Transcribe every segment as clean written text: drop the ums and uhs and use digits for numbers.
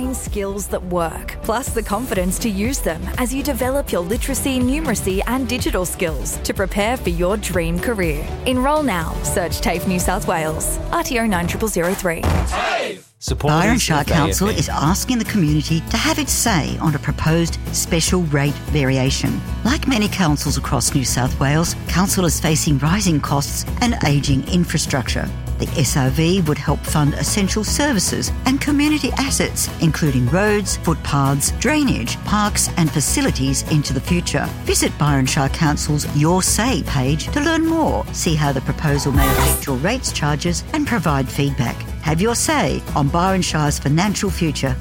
learning skills that work, plus the confidence to use them as you develop your literacy, numeracy and digital skills to prepare for your dream career. Enrol now. Search TAFE New South Wales. RTO 90003. Byron Shire Council is asking the community to have its say on a proposed special rate variation. Like many councils across New South Wales, council is facing rising costs and ageing infrastructure. The SRV would help fund essential services and community assets, including roads, footpaths, drainage, parks and facilities into the future. Visit Byron Shire Council's Your Say page to learn more, see how the proposal may affect your rates, charges and provide feedback. Have your say on Byron Shire's financial future.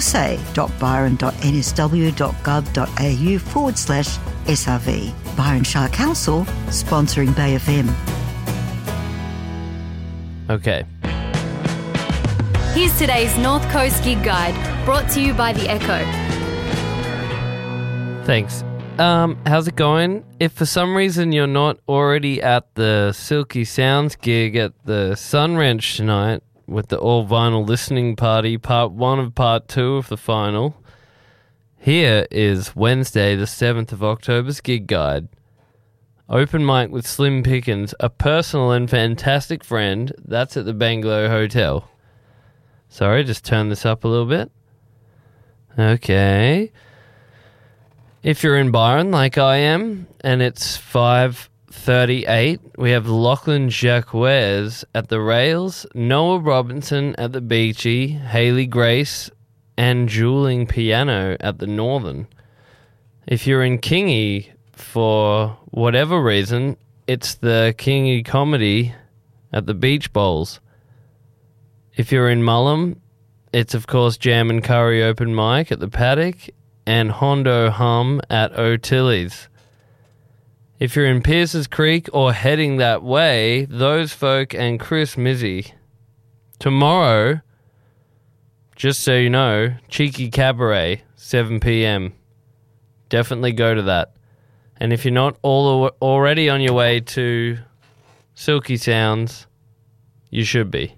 yoursay.byron.nsw.gov.au/SRV. Byron Shire Council, sponsoring Bay FM. Okay. Here's today's North Coast Gig Guide, brought to you by The Echo. Thanks. How's it going? If for some reason you're not already at the Silky Sounds gig at the Sun Ranch tonight with the all vinyl listening party, part 1 of part 2 of the final, here is Wednesday the 7th of October's gig guide. Open mic with Slim Pickens, a personal and fantastic friend. That's at the Bangalow Hotel. Sorry, just turn this up a little bit. Okay. If you're in Byron, like I am, and it's 5:38, we have Lachlan Jacques at the Rails, Noah Robinson at the Beachy, Hayley Grace, and Dueling Piano at the Northern. If you're in Kingy, for whatever reason, it's the Kingy Comedy at the Beach Bowls. If you're in Mullum, it's of course Jam and Curry open mic at the Paddock and Hondo Hum at O'Tilly's. If you're in Pierces Creek or heading that way, Those Folk and Chris Mizzy. Tomorrow, just so you know, Cheeky Cabaret, 7 p.m. Definitely go to that. And if you're not already on your way to Silky Sounds, you should be.